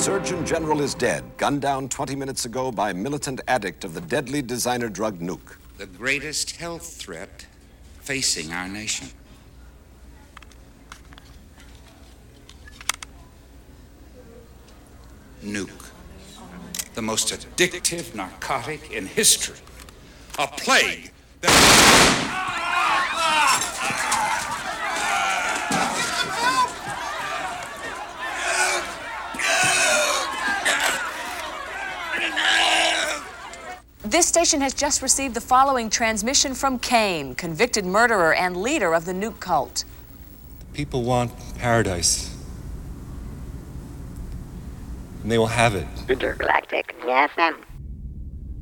Surgeon General is dead, gunned down 20 minutes ago by a militant addict of the deadly designer drug nuke. The greatest health threat facing our nation. Nuke. The most addictive narcotic in history. A plague that... This station has just received the following transmission from Cain, convicted murderer and leader of the nuke cult. People want paradise. And they will have it. Intergalactic FM.